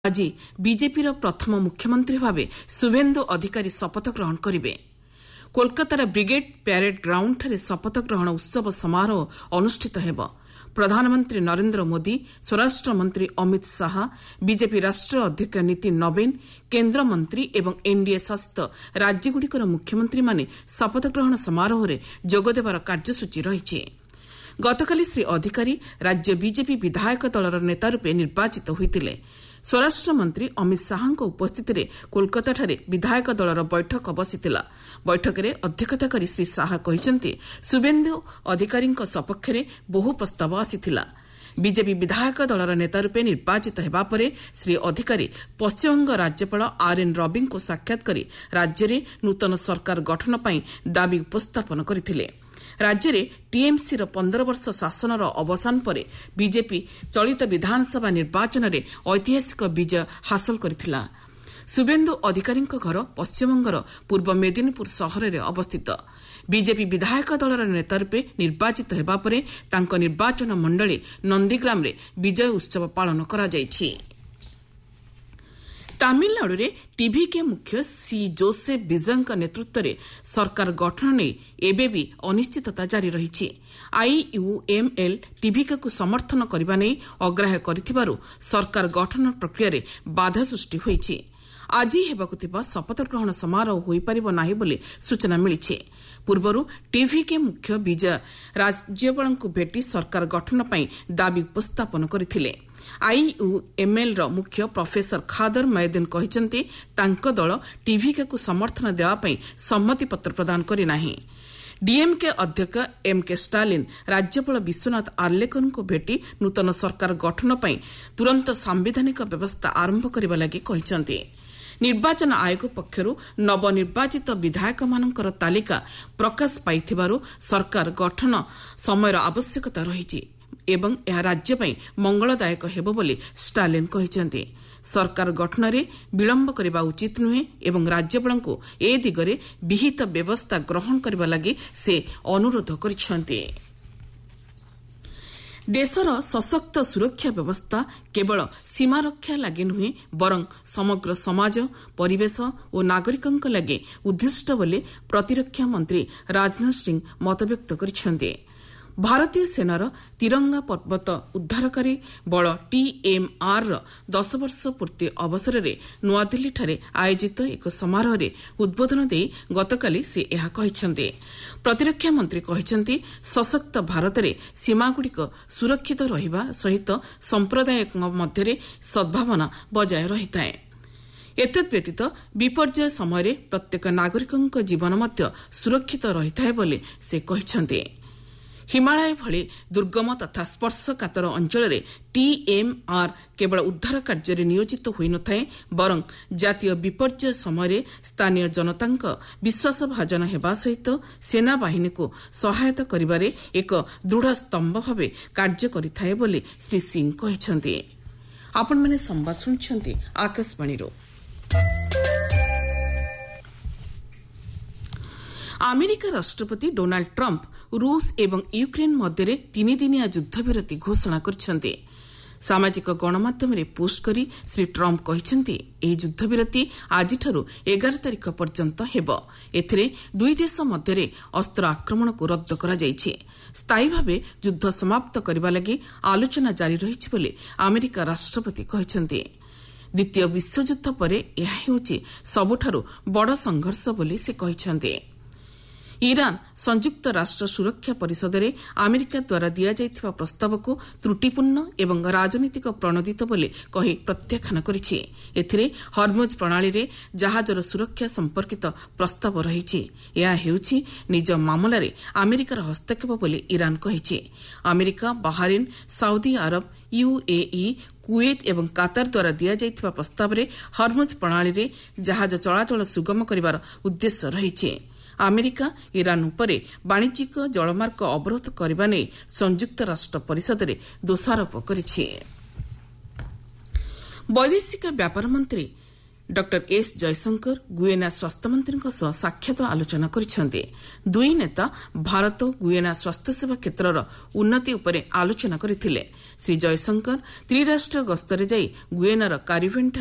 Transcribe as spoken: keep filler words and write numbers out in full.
ଆଜି ବିଜେପିର ପ୍ରଥମ ମୁଖ୍ୟମନ୍ତ୍ରୀ ଭାବେ ଶୁଭେନ୍ଦୁ ଅଧିକାରୀ ଶପଥ ଗ୍ରହଣ କରିବେ। କୋଲକାତାର ବ୍ରିଗେଡ୍ ପ୍ୟାରେଡ୍ ଗ୍ରାଉଣ୍ଡଠାରେ ଶପଥ ଗ୍ରହଣ ଉତ୍ସବ ସମାରୋହ ଅନୁଷ୍ଠିତ ହେବ। ପ୍ରଧାନମନ୍ତ୍ରୀ ନରେନ୍ଦ୍ର ମୋଦି, ସ୍ୱରାଷ୍ଟ୍ରମନ୍ତ୍ରୀ ଅମିତ ଶାହା, ବିଜେପି ରାଷ୍ଟ୍ରୀୟ ଅଧ୍ୟକ୍ଷ ନୀତିନ ନବୀନ, କେନ୍ଦ୍ରମନ୍ତ୍ରୀ ଏବଂ ଏନ୍ଡିଏ ଶାସିତ ରାଜ୍ୟଗୁଡ଼ିକର ମୁଖ୍ୟମନ୍ତ୍ରୀମାନେ ଶପଥ ଗ୍ରହଣ ସମାରୋହରେ ଯୋଗଦେବାର କାର୍ଯ୍ୟସୂଚୀ ରହିଛି। ଗତକାଲି ଶ୍ରୀ ଅଧିକାରୀ ରାଜ୍ୟ ବିଜେପି ବିଧାୟକ ଦଳର ନେତା ରୂପେ ନିର୍ବାଚିତ ହୋଇଥିଲେ। ସ୍ୱରାଷ୍ଟ୍ରମନ୍ତ୍ରୀ ଅମିତ ଶାହାଙ୍କ ଉପସ୍ଥିତିରେ କୋଲକାତାଠାରେ ବିଧାୟକ ଦଳର ବୈଠକ ବସିଥିଲା। ବୈଠକରେ ଅଧ୍ୟକ୍ଷତା କରି ଶ୍ରୀ ଶାହା କହିଛନ୍ତି, ଶୁଭେନ୍ଦୁ ଅଧିକାରୀଙ୍କ ସପକ୍ଷରେ ବହୁ ପ୍ରସ୍ତାବ ଆସିଥିଲା। ବିଜେପି ବିଧାୟକ ଦଳର ନେତା ରୂପେ ନିର୍ବାଚିତ ହେବା ପରେ ଶ୍ରୀ ଅଧିକାରୀ ପଶ୍ଚିମବଙ୍ଗ ରାଜ୍ୟପାଳ ଆର୍ଏନ୍ ରବିଙ୍କୁ ସାକ୍ଷାତ କରି ରାଜ୍ୟରେ ନୂତନ ସରକାର ଗଠନ ପାଇଁ ଦାବି ଉପସ୍ଥାପନ କରିଥିଲେ। ରାଜ୍ୟରେ ଟିଏମ୍ସିର ପନ୍ଦର ବର୍ଷ ଶାସନର ଅବସାନ ପରେ ବିଜେପି ଚଳିତ ବିଧାନସଭା ନିର୍ବାଚନରେ ଐତିହାସିକ ବିଜୟ ହାସଲ କରିଥିଲା। ଶୁଭେନ୍ଦୁ ଅଧିକାରୀଙ୍କ ଘର ପଶ୍ଚିମବଙ୍ଗର ପୂର୍ବ ମେଦିନୀପୁର ସହରରେ ଅବସ୍ଥିତ। ବିଜେପି ବିଧାୟକ ଦଳର ନେତା ରୂପେ ନିର୍ବାଚିତ ହେବା ପରେ ତାଙ୍କ ନିର୍ବାଚନ ମଣ୍ଡଳୀ ନନ୍ଦୀଗ୍ରାମରେ ବିଜୟ ଉତ୍ସବ ପାଳନ କରାଯାଇଛି। ତାମିଲନାଡୁରେ ଟିଭିକେ ମୁଖ୍ୟ ସି ଜୋସେଫ୍ ବିଜୟଙ୍କ ନେତୃତ୍ୱରେ ସରକାର ଗଠନ ନେଇ ଏବେ ବି ଅନିଶ୍ଚିତତା ଜାରି ରହିଛି। ଆଇୟୁଏମ୍ଏଲ୍ ଟିଭିକେକୁ ସମର୍ଥନ କରିବା ନେଇ ଅଗ୍ରାହ୍ୟ କରିଥିବାରୁ ସରକାର ଗଠନ ପ୍ରକ୍ରିୟାରେ ବାଧା ସୃଷ୍ଟି ହୋଇଛି। ଆଜି ହେବାକୁ ଥିବା ଶପଥ ଗ୍ରହଣ ସମାରୋହ ହୋଇପାରିବ ନାହିଁ ବୋଲି ସୂଚନା ମିଳିଛି। ପୂର୍ବରୁ ଟିଭିକେ ମୁଖ୍ୟ ବିଜୟ ରାଜ୍ୟପାଳଙ୍କୁ ଭେଟି ସରକାର ଗଠନ ପାଇଁ ଦାବି ଉପସ୍ଥାପନ କରିଥିଲେ। ଆଇୟୁଏମ୍ଏଲ୍ର ମୁଖ୍ୟ ପ୍ରଫେସର ଖାଦର ମୈଦିନ କହିଛନ୍ତି, ତାଙ୍କ ଦଳ ଟିଭିକେକୁ ସମର୍ଥନ ଦେବା ପାଇଁ ସମ୍ମତିପତ୍ର ପ୍ରଦାନ କରିନାହିଁ। ଡିଏମ୍କେ ଅଧ୍ୟକ୍ଷ ଏମ୍କେ ଷ୍ଟାଲିନ୍ ରାଜ୍ୟପାଳ ବିଶ୍ୱନାଥ ଆର୍ଲେକରଙ୍କୁ ଭେଟି ନୂତନ ସରକାର ଗଠନ ପାଇଁ ତୁରନ୍ତ ସାମ୍ବିଧାନିକ ବ୍ୟବସ୍ଥା ଆରମ୍ଭ କରିବା ଲାଗି କହିଛନ୍ତି। ନିର୍ବାଚନ ଆୟୋଗ ପକ୍ଷରୁ ନବନିର୍ବାଚିତ ବିଧାୟକମାନଙ୍କର ତାଲିକା ପ୍ରକାଶ ପାଇଥିବାରୁ ସରକାର ଗଠନ ସମୟର ଆବଶ୍ୟକତା ରହିଛି ଏବଂ ଏହା ରାଜ୍ୟ ପାଇଁ ମଙ୍ଗଳଦାୟକ ହେବ ବୋଲି ଷ୍ଟାଲିନ୍ କହିଛନ୍ତି। ସରକାର ଗଠନରେ ବିଳମ୍ବ କରିବା ଉଚିତ ନୁହେଁ ଏବଂ ରାଜ୍ୟପାଳଙ୍କୁ ଏ ଦିଗରେ ବିହିତ ବ୍ୟବସ୍ଥା ଗ୍ରହଣ କରିବା ଲାଗି ସେ ଅନୁରୋଧ କରିଛନ୍ତି। ଦେଶର ସଶକ୍ତ ସୁରକ୍ଷା ବ୍ୟବସ୍ଥା କେବଳ ସୀମାରକ୍ଷା ଲାଗି ନୁହେଁ ବରଂ ସମଗ୍ର ସମାଜ, ପରିବେଶ ଓ ନାଗରିକଙ୍କ ଲାଗି ଉଦ୍ଦିଷ୍ଟ ବୋଲି ପ୍ରତିରକ୍ଷା ମନ୍ତ୍ରୀ ରାଜନାଥ ସିଂ ମତବ୍ୟକ୍ତ କରିଛନ୍ତି। ଭାରତୀୟ ସେନାର ତିରଙ୍ଗା ପର୍ବତ ଉଦ୍ଧାରକାରୀ ବଳ ଟିଏମ୍ଆର୍ର ଦଶ ବର୍ଷ ପୂର୍ତ୍ତି ଅବସରରେ ନୂଆଦିଲ୍ଲୀଠାରେ ଆୟୋଜିତ ଏକ ସମାରୋହରେ ଉଦ୍ବୋଧନ ଦେଇ ଗତକାଲି ସେ ଏହା କହିଛନ୍ତି। ପ୍ରତିରକ୍ଷା ମନ୍ତ୍ରୀ କହିଛନ୍ତି, ସଶକ୍ତ ଭାରତରେ ସୀମାଗୁଡ଼ିକ ସୁରକ୍ଷିତ ରହିବା ସହିତ ସମ୍ପ୍ରଦାୟଙ୍କ ମଧ୍ୟରେ ସଦ୍ଭାବନା ବଜାୟ ରହିଥାଏ। ଏତଦ୍ବ୍ୟତୀତ ବିପର୍ଯ୍ୟୟ ସମୟରେ ପ୍ରତ୍ୟେକ ନାଗରିକଙ୍କ ଜୀବନ ମଧ୍ୟ ସୁରକ୍ଷିତ ରହିଥାଏ ବୋଲି ସେ କହିଛନ୍ତି। ହିମାଳୟ ଭଳି ଦୁର୍ଗମ ତଥା ସ୍ପର୍ଶକାତର ଅଞ୍ଚଳରେ ଟିଏମ୍ଆର୍ କେବଳ ଉଦ୍ଧାର କାର୍ଯ୍ୟରେ ନିୟୋଜିତ ହୋଇନଥାଏ ବରଂ ଜାତୀୟ ବିପର୍ଯ୍ୟୟ ସମୟରେ ସ୍ଥାନୀୟ ଜନତାଙ୍କ ବିଶ୍ୱାସଭାଜନ ହେବା ସହିତ ସେନାବାହିନୀକୁ ସହାୟତା କରିବାରେ ଏକ ଦୃଢ଼ ସ୍ତମ୍ଭ ଭାବେ କାର୍ଯ୍ୟ କରିଥାଏ ବୋଲି ଶ୍ରୀ ସିଂ କହିଛନ୍ତି। ଆପଣମାନେ ସମ୍ବାଦ ଶୁଣୁଛନ୍ତି ଆକାଶବାଣୀରୁ। ଆମେରିକା ରାଷ୍ଟ୍ରପତି ଡୋନାଲ୍ଡ ଟ୍ରମ୍ପ ରୁଷ ଏବଂ ୟୁକ୍ରେନ୍ ମଧ୍ୟରେ ତିନିଦିନିଆ ଯୁଦ୍ଧବିରତି ଘୋଷଣା କରିଛନ୍ତି। ସାମାଜିକ ଗଣମାଧ୍ୟମରେ ପୋଷ୍ଟ କରି ଶ୍ରୀ ଟ୍ରମ୍ପ କହିଛନ୍ତି, ଏହି ଯୁଦ୍ଧବିରତି ଆଜିଠାରୁ ଏଗାର ତାରିଖ ପର୍ଯ୍ୟନ୍ତ ହେବ। ଏଥିରେ ଦୁଇ ଦେଶ ମଧ୍ୟରେ ଅସ୍ତ୍ର ଆକ୍ରମଣକୁ ରଦ୍ଦ କରାଯାଇଛି। ସ୍ଥାୟୀ ଭାବେ ଯୁଦ୍ଧ ସମାପ୍ତ କରିବା ଲାଗି ଆଲୋଚନା ଜାରି ରହିଛି ବୋଲି ଆମେରିକା ରାଷ୍ଟ୍ରପତି କହିଛନ୍ତି। ଦ୍ୱିତୀୟ ବିଶ୍ୱଯୁଦ୍ଧ ପରେ ଏହା ହେଉଛି ସବୁଠାରୁ ବଡ଼ ସଂଘର୍ଷ ବୋଲି ସେ କହିଛନ୍ତି। ଇରାନ୍ ସଂଯୁକ୍ତ ରାଷ୍ଟ୍ର ସୁରକ୍ଷା ପରିଷଦରେ ଆମେରିକା ଦ୍ୱାରା ଦିଆଯାଇଥିବା ପ୍ରସ୍ତାବକୁ ତ୍ରୁଟିପୂର୍ଣ୍ଣ ଏବଂ ରାଜନୈତିକ ପ୍ରଣୋଦିତ ବୋଲି କହି ପ୍ରତ୍ୟାଖ୍ୟାନ କରିଛି। ଏଥିରେ ହର୍ମୁଜ୍ ପ୍ରଣାଳୀରେ ଜାହାଜର ସୁରକ୍ଷା ସମ୍ପର୍କିତ ପ୍ରସ୍ତାବ ରହିଛି। ଏହା ହେଉଛି ନିଜ ମାମଲାରେ ଆମେରିକାର ହସ୍ତକ୍ଷେପ ବୋଲି ଇରାନ୍ କହିଛି। America, Bahrain, Saudi Arab, UAE, Kuwait ଏବଂ କାତାର ଦ୍ୱାରା ଦିଆଯାଇଥିବା ପ୍ରସ୍ତାବରେ ହର୍ମୁଜ୍ ପ୍ରଣାଳୀରେ ଜାହାଜ ଚଳାଚଳ ସୁଗମ କରିବାର ଉଦ୍ଦେଶ୍ୟ ରହିଛି। ଆମେରିକା ଇରାନ୍ ଉପରେ ବାଣିଜ୍ୟିକ ଜଳମାର୍ଗ ଅବରୋଧ କରିବା ନେଇ ସଂଯୁକ୍ତ ରାଷ୍ଟ୍ର ପରିଷଦରେ ଦୋଷାରୋପ କରିଛି। ବୈଦେଶିକ ବ୍ୟାପାର ମନ୍ତ୍ରୀ ଡକ୍ଟର ଏସ୍ ଜୟଶଙ୍କର ଗୁଏନା ସ୍ୱାସ୍ଥ୍ୟମନ୍ତ୍ରୀଙ୍କ ସହ ସାକ୍ଷାତ ଆଲୋଚନା କରିଛନ୍ତି। ଦୁଇ ନେତା ଭାରତ ଗୁଏନା ସ୍ୱାସ୍ଥ୍ୟସେବା କ୍ଷେତ୍ରର ଉନ୍ନତି ଉପରେ ଆଲୋଚନା କରିଥିଲେ। ଶ୍ରୀ ଜୟଶଙ୍କର ତ୍ରିରାଷ୍ଟ୍ରୀୟ ଗସ୍ତରେ ଯାଇ ଗୁଏନାର କାରିବେନ୍ଠା